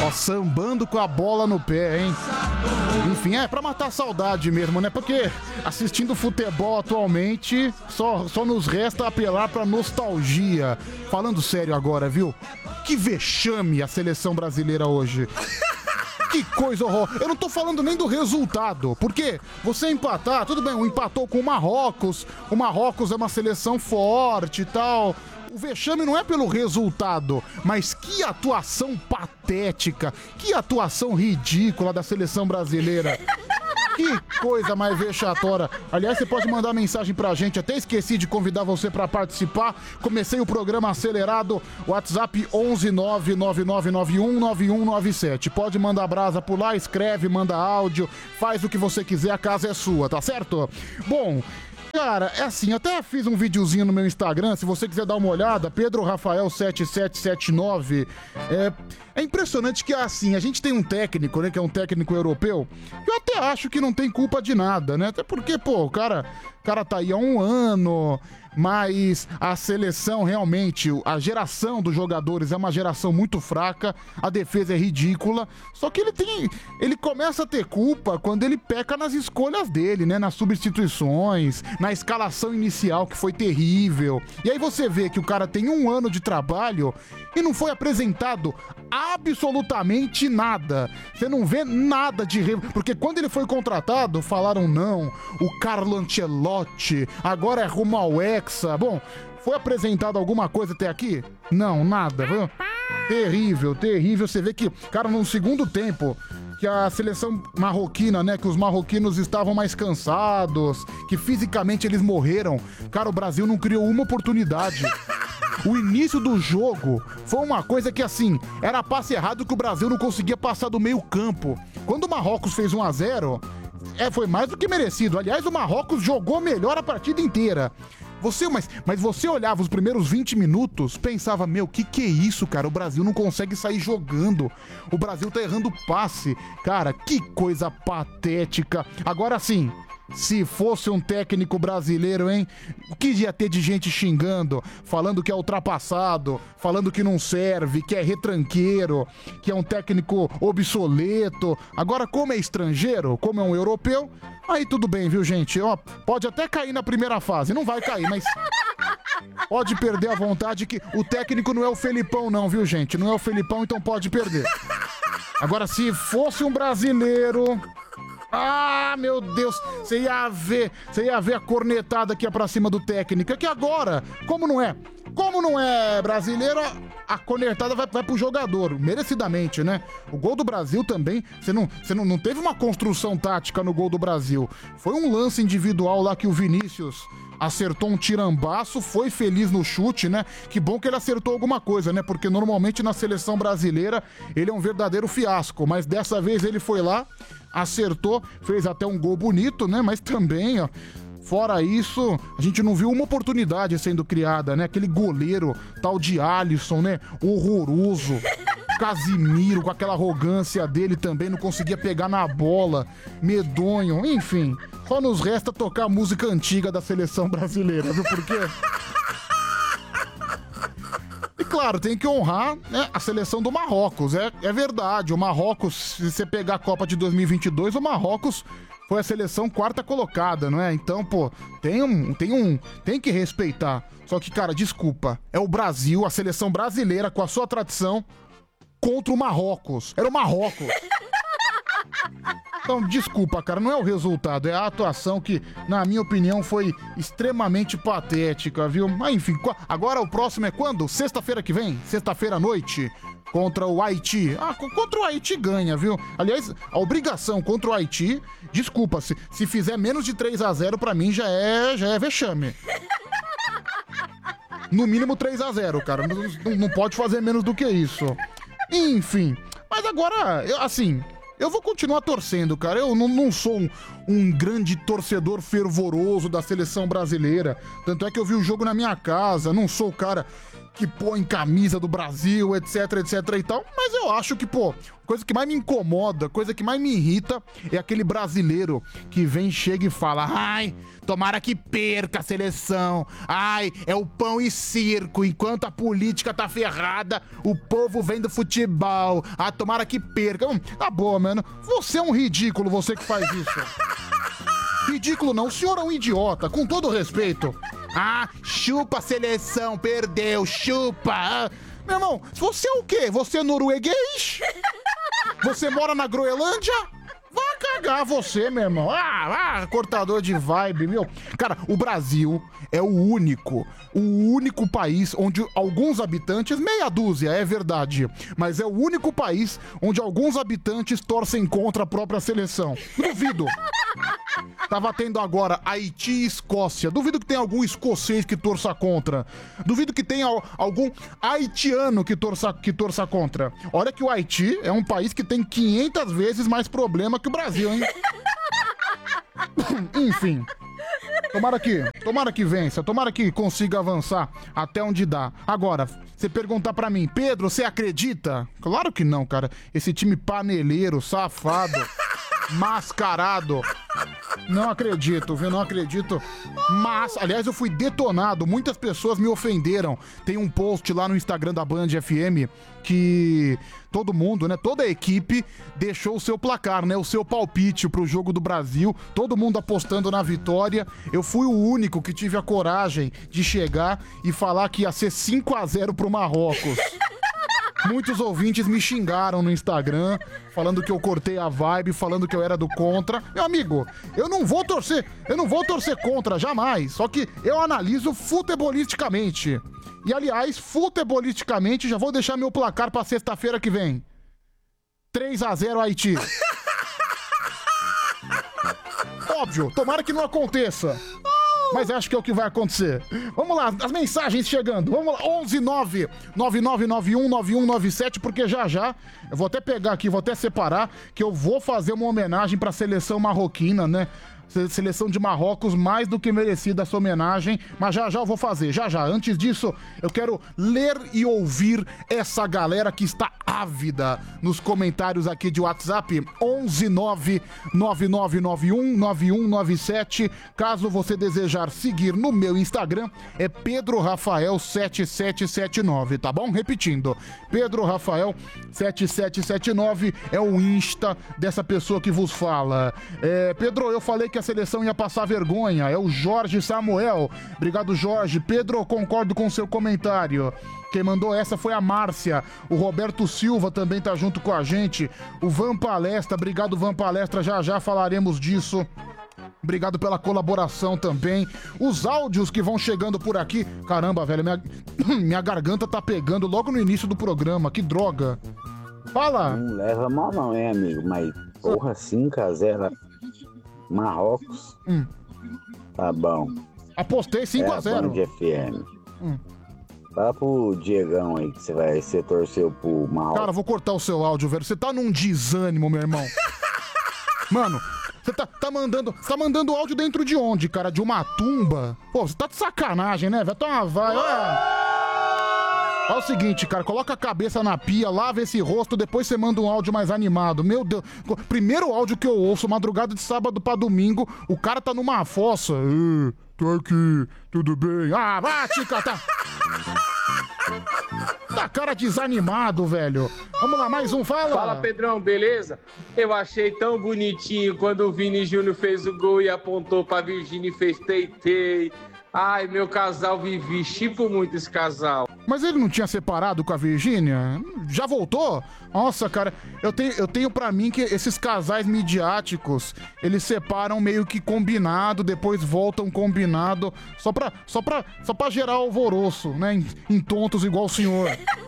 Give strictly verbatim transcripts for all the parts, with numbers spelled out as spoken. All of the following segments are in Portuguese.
Ó, sambando com a bola no pé, hein? Enfim, é pra matar a saudade mesmo, né? Porque assistindo futebol atualmente, só, só nos resta apelar pra nostalgia. Falando sério agora, viu? Que vexame a seleção brasileira hoje. Que coisa horrorosa. Eu não tô falando nem do resultado, porque você empatar, tudo bem, empatou com o Marrocos, o Marrocos é uma seleção forte e tal. O vexame não é pelo resultado, mas que atuação patética, que atuação ridícula da seleção brasileira. Que coisa mais vexatória. Aliás, você pode mandar mensagem pra gente. Até esqueci de convidar você pra participar. Comecei o programa acelerado. WhatsApp onze nove nove nove nove um nove um nove sete. Pode mandar brasa por lá, escreve, manda áudio, faz o que você quiser, a casa é sua, tá certo? Bom... Cara, é assim, até fiz um videozinho no meu Instagram, se você quiser dar uma olhada, Pedro Rafael sete sete sete nove. É, é impressionante que, assim, a gente tem um técnico, né, que é um técnico europeu, que eu até acho que não tem culpa de nada, né? Até porque, pô, o cara, o cara tá aí há um ano, mas a seleção realmente, a geração dos jogadores é uma geração muito fraca, a defesa é ridícula, só que ele tem, ele começa a ter culpa quando ele peca nas escolhas dele, né, nas substituições, na escalação inicial que foi terrível. E aí você vê que o cara tem um ano de trabalho e não foi apresentado absolutamente nada. Você não vê nada de... Re... Porque quando ele foi contratado, falaram não, o Carlo Ancelotti agora é rumo ao Hexa. Bom, foi apresentado alguma coisa até aqui? Não, nada, viu? Terrível, terrível. Você vê que, cara, no segundo tempo, que a seleção marroquina, né, que os marroquinos estavam mais cansados, que fisicamente eles morreram. Cara, o Brasil não criou uma oportunidade. O início do jogo foi uma coisa que, assim, era passe errado que o Brasil não conseguia passar do meio campo. Quando o Marrocos fez um a zero, é, foi mais do que merecido. Aliás, o Marrocos jogou melhor a partida inteira. Você, mas, mas você olhava os primeiros vinte minutos, pensava, meu, que que é isso, cara? O Brasil não consegue sair jogando. O Brasil tá errando passe. Cara, que coisa patética. Agora sim, se fosse um técnico brasileiro, hein? O que ia ter de gente xingando, falando que é ultrapassado, falando que não serve, que é retranqueiro, que é um técnico obsoleto. Agora, como é estrangeiro, como é um europeu, aí tudo bem, viu, gente? Ó, pode até cair na primeira fase, não vai cair, mas pode perder a vontade, que o técnico não é o Felipão não, viu, gente? Não é o Felipão, então pode perder. Agora, se fosse um brasileiro... Ah, meu Deus, você ia ver, você ia ver a cornetada que é pra cima do técnico. É que agora, como não é, como não é brasileiro, a cornetada vai, vai pro jogador, merecidamente, né? O gol do Brasil também, você não, você não, não teve uma construção tática no gol do Brasil. Foi um lance individual lá que o Vinícius acertou um tirambaço, foi feliz no chute, né? Que bom que ele acertou alguma coisa, né? Porque normalmente na seleção brasileira ele é um verdadeiro fiasco, mas dessa vez ele foi lá, acertou, fez até um gol bonito, né? Mas também, ó, fora isso, a gente não viu uma oportunidade sendo criada, né? Aquele goleiro tal de Alisson, né? Horroroso. Casimiro, com aquela arrogância dele também, não conseguia pegar na bola. Medonho, enfim. Só nos resta tocar a música antiga da seleção brasileira, viu por quê? E claro, tem que honrar, né, a seleção do Marrocos. É, é verdade, o Marrocos, se você pegar a Copa de dois mil e vinte e dois, o Marrocos foi a seleção quarta colocada, não é? Então, pô, tem um, tem um, tem que respeitar. Só que, cara, desculpa, é o Brasil, a seleção brasileira com a sua tradição contra o Marrocos. Era o Marrocos. Então, desculpa, cara, não é o resultado, é a atuação que, na minha opinião, foi extremamente patética, viu? Mas, enfim, agora o próximo é quando? Sexta-feira que vem? Sexta-feira à noite? Contra o Haiti. Ah, contra o Haiti ganha, viu? Aliás, a obrigação contra o Haiti, desculpa, se, se fizer menos de três a zero, pra mim já é, já é vexame. No mínimo três a zero, cara. Não, não pode fazer menos do que isso. Enfim, mas agora, eu, assim... Eu vou continuar torcendo, cara. Eu não, não sou um, um grande torcedor fervoroso da seleção brasileira. Tanto é que eu vi o jogo na minha casa. Não sou o cara que põe camisa do Brasil, etc, etc e tal. Mas eu acho que, pô, coisa que mais me incomoda, coisa que mais me irrita é aquele brasileiro que vem, chega e fala: ai, tomara que perca a seleção. Ai, é o pão e circo. Enquanto a política tá ferrada, o povo vem do futebol. Ah, tomara que perca. Hum, tá boa, mano. Você é um ridículo, você que faz isso. Ridículo não, o senhor é um idiota, com todo respeito. Ah, chupa a seleção, perdeu, chupa. Ah, meu irmão, você é o quê? Você é norueguês? Você mora na Groenlândia? Vai cagar você, meu irmão. Ah, ah, cortador de vibe, meu. Cara, o Brasil é o único, o único país onde alguns habitantes, meia dúzia, é verdade, mas é o único país onde alguns habitantes torcem contra a própria seleção. Duvido. Tava tendo agora Haiti e Escócia. Duvido que tenha algum escocês que torça contra. Duvido que tenha algum haitiano que torça, que torça contra. Olha que o Haiti é um país que tem quinhentas vezes mais problema que o Brasil, hein? Enfim. Tomara que, tomara que vença, tomara que consiga avançar até onde dá. Agora, você perguntar pra mim: Pedro, você acredita? Claro que não, cara. Esse time paneleiro, safado, mascarado. Não acredito, viu? Não acredito. Mas, aliás, eu fui detonado. Muitas pessoas me ofenderam. Tem um post lá no Instagram da Band F M que todo mundo, né? Toda a equipe deixou o seu placar, né? O seu palpite pro jogo do Brasil. Todo mundo apostando na vitória. Eu fui o único que tive a coragem de chegar e falar que ia ser cinco a zero pro Marrocos. Muitos ouvintes me xingaram no Instagram, falando que eu cortei a vibe, falando que eu era do contra. Meu amigo, eu não vou torcer, eu não vou torcer contra, jamais. Só que eu analiso futebolisticamente. E, aliás, futebolisticamente, já vou deixar meu placar pra sexta-feira que vem. três a zero Haiti. Óbvio, tomara que não aconteça. Mas acho que é o que vai acontecer. Vamos lá, as mensagens chegando. Vamos lá, onze nove nove nove nove um nove um nove sete, porque já já, eu vou até pegar aqui, vou até separar, que eu vou fazer uma homenagem pra seleção marroquina, né? Seleção de Marrocos, mais do que merecida essa homenagem, mas já já eu vou fazer, já já. Antes disso, eu quero ler e ouvir essa galera que está ávida nos comentários aqui de WhatsApp. Onze nove nove nove nove um nove um nove sete. Caso você desejar seguir no meu Instagram, é Pedro Rafael sete sete sete nove, tá bom? Repetindo, Pedro Rafael sete sete sete nove é o Insta dessa pessoa que vos fala. É, Pedro, eu falei que a seleção ia passar vergonha. É o Jorge Samuel. Obrigado, Jorge. Pedro, concordo com seu comentário. Quem mandou essa foi a Márcia. O Roberto Silva também tá junto com a gente. O Van Palestra. Obrigado, Van Palestra. Já já falaremos disso. Obrigado pela colaboração também. Os áudios que vão chegando por aqui. Caramba, velho, minha, minha garganta tá pegando logo no início do programa. Que droga. Fala. Não leva mal não, hein, amigo? Mas, porra, cinco a zero Marrocos. Hum. Tá bom. Apostei cinco a zero. É a Band F M. Hum. Fala pro Diegão aí que você vai ser torceu pro Marrocos. Cara, vou cortar o seu áudio, velho. Você tá num desânimo, meu irmão. Mano, você tá, tá mandando. Você tá mandando áudio dentro de onde, cara? De uma tumba? Pô, você tá de sacanagem, né, velho? Toma, vai, olha. Olha o seguinte, cara, coloca a cabeça na pia, lava esse rosto, depois você manda um áudio mais animado. Meu Deus, primeiro áudio que eu ouço, madrugada de sábado pra domingo, o cara tá numa fossa. Ê, tô aqui, tudo bem? Ah, vai, tica, tá... Tá cara desanimado, velho. Vamos lá, mais um, fala. Fala, Pedrão, beleza? Eu achei tão bonitinho quando o Vini Júnior fez o gol e apontou pra Virgínia e fez tei-tei. Ai, meu casal Vivi, chipo muito esse casal. Mas ele não tinha separado com a Virgínia? Já voltou? Nossa, cara, eu tenho, eu tenho pra mim que esses casais midiáticos, eles separam meio que combinado, depois voltam combinado, só pra, só pra, só pra gerar alvoroço, né? Em, em tontos igual o senhor.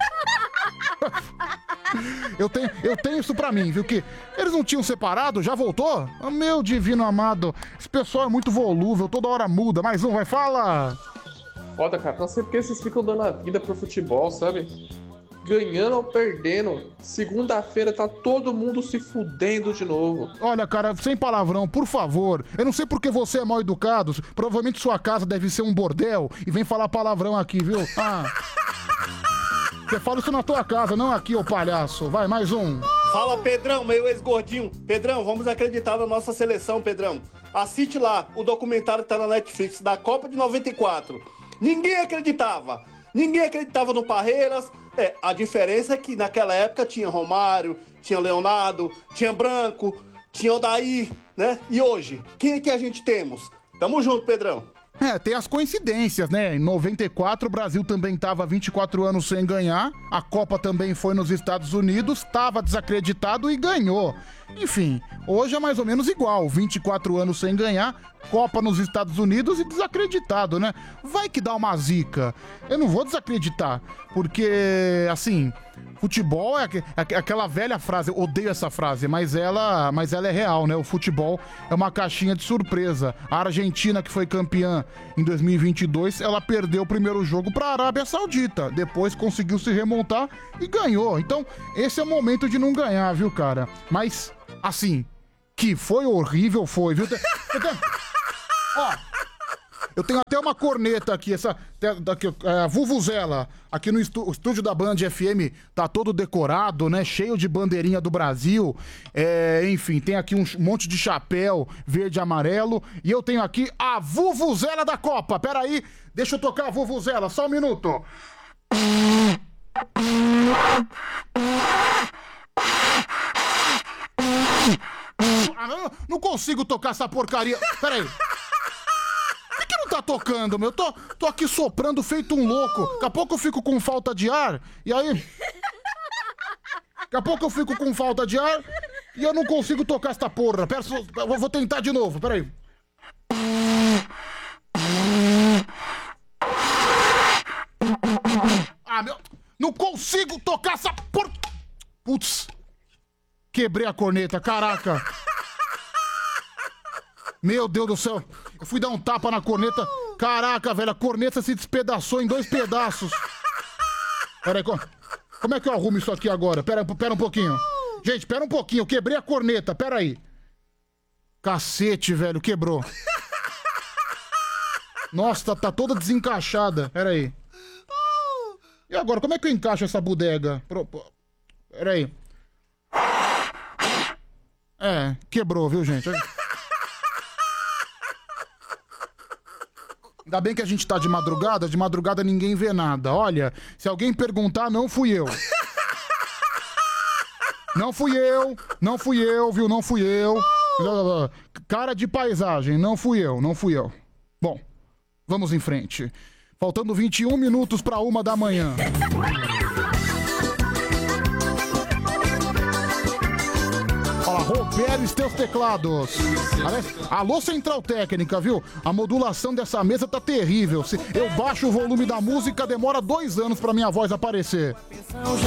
Eu tenho, eu tenho isso pra mim, viu? Que eles não tinham separado, já voltou? Oh, meu divino amado, esse pessoal é muito volúvel, toda hora muda. Mais um, vai, fala! Foda, cara, não sei porque vocês ficam dando a vida pro futebol, sabe? Ganhando ou perdendo, segunda-feira tá todo mundo se fudendo de novo. Olha, cara, sem palavrão, por favor. Eu não sei porque você é mal educado, provavelmente sua casa deve ser um bordel e vem falar palavrão aqui, viu? Ah... Você fala isso na tua casa, não aqui, ô palhaço. Vai, mais um. Fala, Pedrão, meu ex-gordinho. Pedrão, vamos acreditar na nossa seleção, Pedrão. Assiste lá, o documentário tá na Netflix, da Copa de noventa e quatro. Ninguém acreditava. Ninguém acreditava no Parreiras. É, a diferença é que naquela época tinha Romário, tinha Leonardo, tinha Branco, tinha Odair, né? E hoje, quem é que a gente temos? Tamo junto, Pedrão. É, tem as coincidências, né? Em noventa e quatro o Brasil também tava vinte e quatro anos sem ganhar, a Copa também foi nos Estados Unidos, tava desacreditado e ganhou. Enfim, hoje é mais ou menos igual, vinte e quatro anos sem ganhar, Copa nos Estados Unidos e desacreditado, né? Vai que dá uma zica. Eu não vou desacreditar, porque, assim, futebol é, aqu- é aquela velha frase, eu odeio essa frase, mas ela, mas ela é real, né? O futebol é uma caixinha de surpresa. A Argentina, que foi campeã em dois mil e vinte e dois, ela perdeu o primeiro jogo para a Arábia Saudita. Depois conseguiu se remontar e ganhou. Então, esse é o momento de não ganhar, viu, cara? Mas, assim, que foi horrível, foi, viu? Eu tenho- Ó, eu tenho até uma corneta aqui, essa te- daqui, é, Vuvuzela, aqui no estu- o estúdio da Band F M, tá todo decorado, né, cheio de bandeirinha do Brasil, é, enfim, tem aqui um ch- monte de chapéu verde e amarelo, e eu tenho aqui a Vuvuzela da Copa. Pera aí, deixa eu tocar a Vuvuzela, só um minuto. Ah, não, não consigo tocar essa porcaria. Pera aí. Por que, que não tá tocando, meu? Eu tô, tô aqui soprando feito um louco. Daqui a pouco eu fico com falta de ar. E aí... Daqui a pouco eu fico com falta de ar e eu não consigo tocar essa porra. Pera, só- eu vou tentar de novo, pera aí. Ah, meu... Não consigo tocar essa por... Putz. Quebrei a corneta, caraca. Meu Deus do céu. Eu fui dar um tapa na corneta. Caraca, velho, a corneta se despedaçou em dois pedaços. Pera aí, co- como é que eu arrumo isso aqui agora? Pera, pera um pouquinho. Gente, pera um pouquinho, eu quebrei a corneta, pera aí. Cacete, velho, quebrou. Nossa, tá, tá toda desencaixada. Pera aí. E agora, como é que eu encaixo essa bodega? Pro- pro- Pera aí. É, quebrou, viu, gente? Ainda bem que a gente tá de madrugada, de madrugada ninguém vê nada. Olha, se alguém perguntar, não fui eu. Não fui eu, não fui eu, viu? Não fui eu. Cara de paisagem, não fui eu, não fui eu. Bom, vamos em frente. Faltando vinte e um minutos pra uma da manhã. Fala, Roberto, os teus teclados. Aliás, alô, Central Técnica, viu? A modulação dessa mesa tá terrível. Se eu baixo o volume da música, demora dois anos pra minha voz aparecer.